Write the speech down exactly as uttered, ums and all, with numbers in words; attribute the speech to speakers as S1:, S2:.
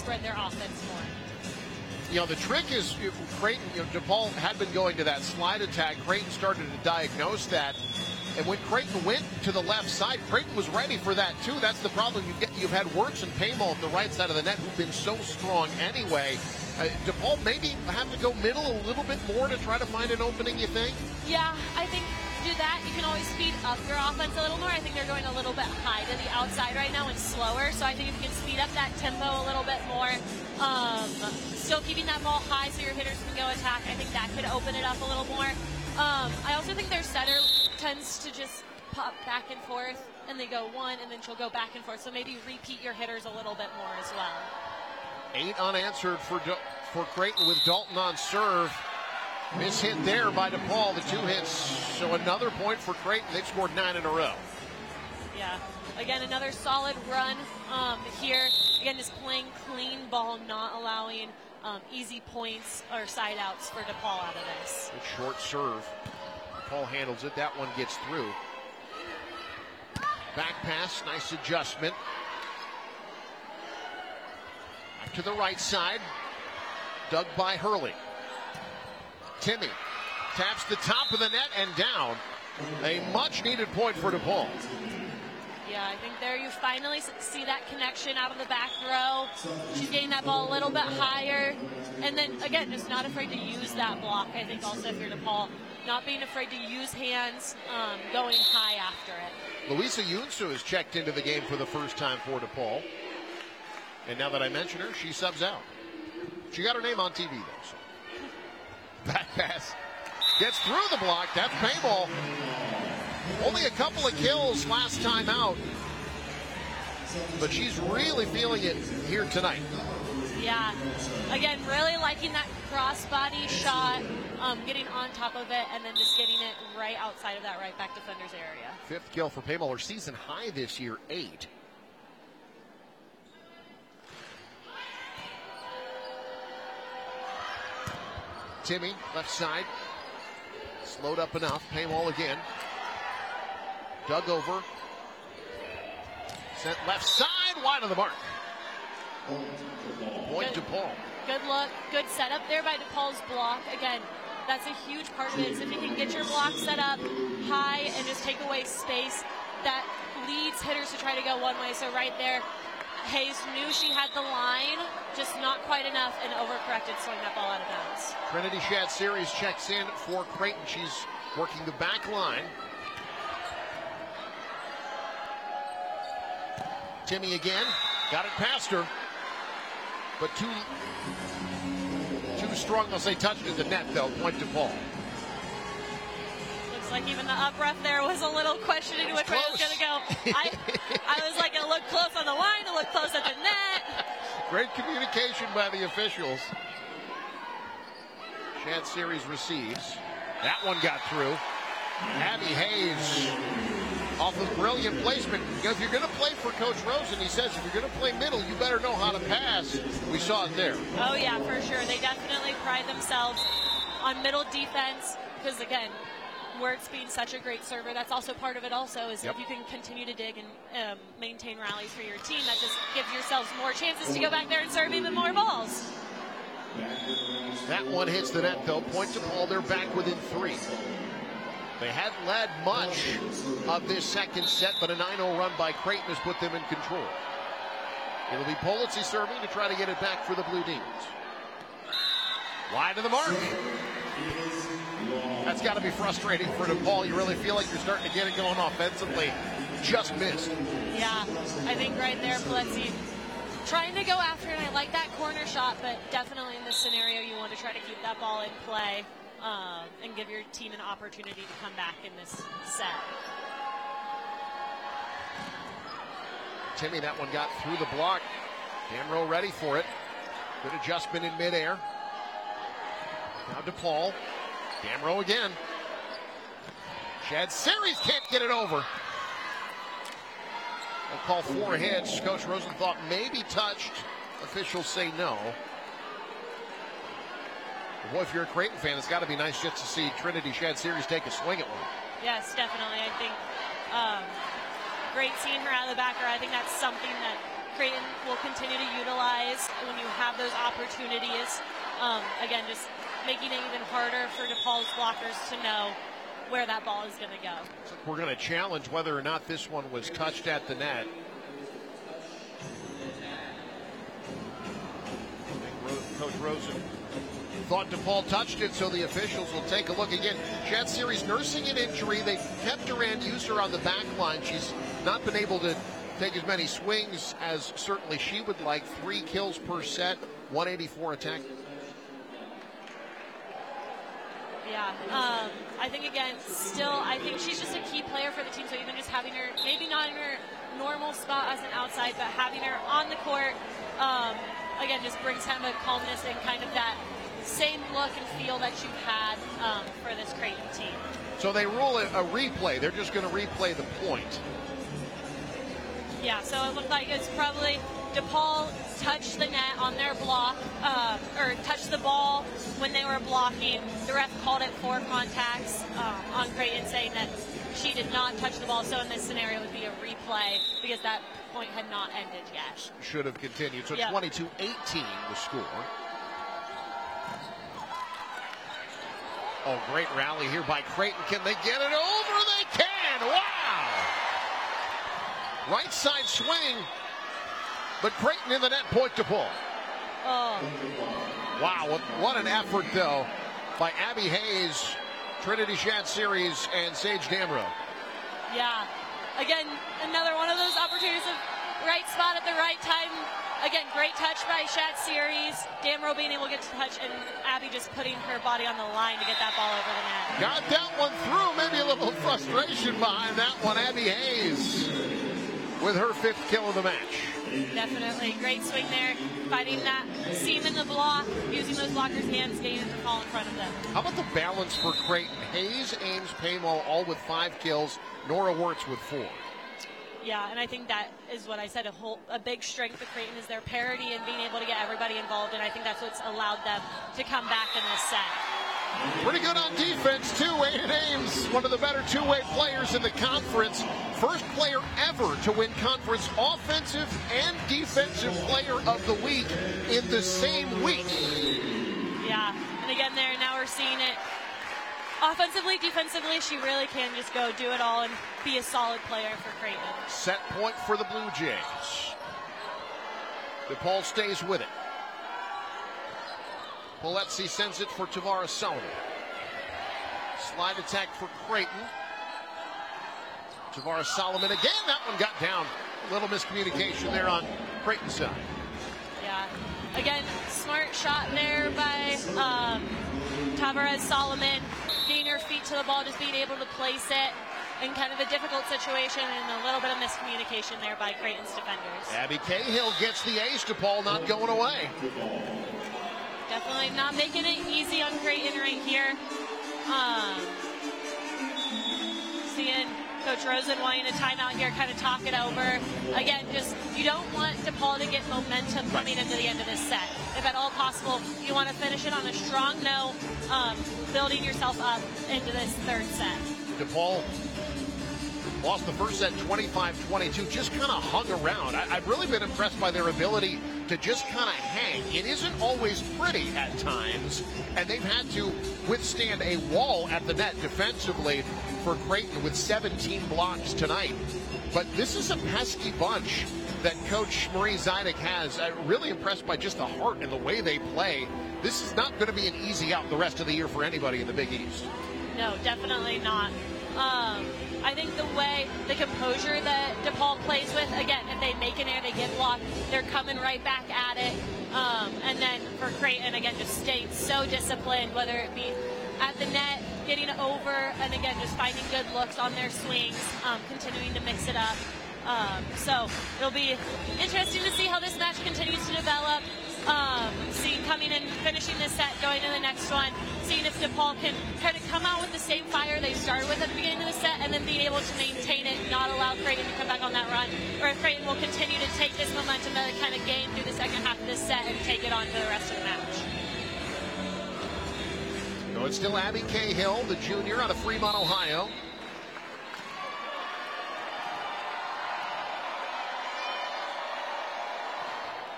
S1: spread their offense more.
S2: You know, the trick is Creighton, you know, DePaul had been going to that slide attack. Creighton started to diagnose that. And when Creighton went to the left side, Creighton was ready for that too. That's the problem. You get, you've had Wirtz and Paymol at the right side of the net who've been so strong anyway. Uh, DePaul maybe have to go middle a little bit more to try to find an opening, you think?
S1: Yeah, I think to do that, you can always speed up your offense a little more. I think they're going a little bit high to the outside right now and slower. So I think if you can speed up that tempo a little bit more, um, still keeping that ball high so your hitters can go attack, I think that could open it up a little more. Um, I also think their setter tends to just pop back and forth, and they go one, and then she'll go back and forth. So maybe repeat your hitters a little bit more as well.
S2: Eight unanswered for for Creighton with Dalton on serve. Miss hit there by DePaul, the two hits. So another point for Creighton. They've scored nine in a row.
S1: Yeah. Again, another solid run um, here. Again, just playing clean ball, not allowing um, easy points or side outs for DePaul out of this.
S2: Good short serve. DePaul handles it. That one gets through. Back pass, nice adjustment. Back to the right side. Dug by Hurley. Timmy taps the top of the net and down. A much needed point for DePaul.
S1: Yeah, I think there you finally see that connection out of the back row. She's getting that ball a little bit higher. And then, again, just not afraid to use that block. I think also if you're DePaul, not being afraid to use hands, um, going high after it.
S2: Louisa Yunsu has checked into the game for the first time for DePaul. And now that I mention her, she subs out. She got her name on T V, though. So. Back pass. Gets through the block. That's Paymol. Only a couple of kills last time out. But she's really feeling it here tonight.
S1: Yeah. Again, really liking that crossbody shot, um, getting on top of it, and then just getting it right outside of that right back defender's area.
S2: Fifth kill for Paymol. Her season high this year, eight. Timmy, left side. Slowed up enough. Paymol again. Dug over. Sent left side, wide of the mark. Point
S1: good,
S2: DePaul.
S1: Good look, good setup there by DePaul's block. Again, that's a huge part of it, is if you can get your block set up high and just take away space, that leads hitters to try to go one way. So right there, Hayes knew she had the line, just not quite enough, and overcorrected, throwing that ball out of bounds.
S2: Trinity Shad-Series checks in for Creighton. She's working the back line. Timmy again, got it past her, but too too strong. I'll say touched at the net though. Point DePaul.
S1: Looks like even the up ref there was a little questioning which way it was going to go. I, I was like, it looked close on the line, it looked close at the net.
S2: Great communication by the officials. Shad-Series receives. That one got through. Abby Hayes off of brilliant placement. You know, if you're going to play for Coach Rosen, he says, if you're going to play middle, you better know how to pass. We saw it there.
S1: Oh, yeah, for sure. They definitely pride themselves on middle defense because, again, Wirtz being such a great server, that's also part of it also, is yep. if you can continue to dig and um, maintain rallies for your team, that just gives yourselves more chances to go back there and serve even more balls.
S2: That one hits the net, though. Point DePaul, they're back within three. They hadn't led much of this second set, but a nine oh run by Creighton has put them in control. It'll be Polizzi serving to try to get it back for the Blue Demons. Wide of the mark. That's got to be frustrating for DePaul. You really feel like you're starting to get it going offensively. Just missed.
S1: Yeah, I think right there, Polizzi trying to go after it. And I like that corner shot, but definitely in this scenario, you want to try to keep that ball in play. Um, and give your team an opportunity to come back in this set.
S2: Timmy, that one got through the block. Damrow ready for it. Good adjustment in midair. Now DePaul. Damrow again. Shad-Series can't get it over. They'll call four hits. Coach Rosen thought maybe touched. Officials say no. Boy, if you're a Creighton fan, it's got to be nice just to see Trinity Shad-Series take a swing at one.
S1: Yes, definitely. I think um, great seeing her out of the back row. I think that's something that Creighton will continue to utilize when you have those opportunities. Um, again, just making it even harder for DePaul's blockers to know where that ball is going to go.
S2: We're going to challenge whether or not this one was touched at the net. Coach Rosen thought DePaul touched it, so the officials will take a look again. Shad Series nursing an injury. They kept her and used her on the back line. She's not been able to take as many swings as certainly she would like. Three kills per set, one eighty-four attack.
S1: Yeah, um, I think again, still, I think she's just a key player for the team. So even just having her, maybe not in her normal spot as an outside, but having her on the court, um, again, just brings kind of a calmness and kind of that same look and feel that you've had um, for this Creighton team.
S2: So they rule a, a replay. They're just going to replay the point.
S1: Yeah, so it looked like it's probably DePaul touched the net on their block, uh, or touched the ball when they were blocking. The ref called it four contacts um, on Creighton, saying that she did not touch the ball. So in this scenario, it would be a replay because that point had not ended yet.
S2: Should have continued. So
S1: yep.
S2: twenty-two eighteen the score. Oh, great rally here by Creighton. Can they get it over? They can! Wow! Right side swing, but Creighton in the net, point to ball.
S1: Oh.
S2: Wow, what, what an effort, though, by Abby Hayes, Trinity Shad Series, and Sage Damrow.
S1: Yeah. Again, another one of those opportunities of right spot at the right time. Again, great touch by Shad Series. Damrow being able to get to touch, and Abby just putting her body on the line to get that ball over the net.
S2: Got that one through. Maybe a little frustration behind that one. Abby Hayes with her fifth kill of the match.
S1: Definitely. Great swing there. Fighting that seam in the block, using those blockers' hands, getting it to fall in front of them.
S2: How about the balance for Creighton? Hayes, Ames, Paymall all with five kills. Nora Wirtz with four.
S1: Yeah, and I think that is what I said, a whole a big strength of Creighton is their parity and being able to get everybody involved, and I think that's what's allowed them to come back in this set.
S2: Pretty good on defense, too. Aiden Ames, one of the better two-way players in the conference. First player ever to win conference offensive and defensive player of the week in the same week.
S1: Yeah, and again there, now we're seeing it. Offensively, defensively, she really can just go do it all and be a solid player for Creighton.
S2: Set point for the Blue Jays. DePaul stays with it. Poletsi sends it for Tavares Solomon. Slide attack for Creighton. Tavares Solomon again. That one got down. A little miscommunication there on Creighton's side.
S1: Yeah. Again, smart shot there by um, Tavares Solomon. Getting her feet to the ball, just being able to place it in kind of a difficult situation, and a little bit of miscommunication there by Creighton's defenders.
S2: Abby Cahill gets the ace. DePaul not going away.
S1: Definitely not making it easy on Creighton right here. Um, seeing Coach Rosen wanting a timeout here, kind of talk it over. Again, just you don't want DePaul to get momentum coming into the end of this set. If at all possible, you want to finish it on a strong note, um, building yourself up into this third set.
S2: DePaul lost the first set twenty-five twenty-two, just kind of hung around. I, I've really been impressed by their ability to just kind of hang. It isn't always pretty at times, and they've had to withstand a wall at the net defensively for Creighton with seventeen blocks tonight. But this is a pesky bunch that Coach Marie Zidek has. I'm really impressed by just the heart and the way they play. This is not going to be an easy out the rest of the year for anybody in the Big East.
S1: No, definitely not. Um, I think the way, the composure that DePaul plays with, again, if they make an error, they get blocked, they're coming right back at it. Um, and then for Creighton, again, just staying so disciplined, whether it be at the net, getting it over, and again, just finding good looks on their swings, um, continuing to mix it up. Um, so it'll be interesting to see how this match continues to develop. Um, seeing coming in, finishing this set, going to the next one, seeing if DePaul can kind of come out with the same fire they started with at the beginning of the set, and then being able to maintain it, not allow Creighton to come back on that run, or if Creighton will continue to take this momentum that they kind of gained through the second half of this set and take it on for the rest of the match.
S2: No, it's still Abby Cahill, the junior out of Fremont, Ohio.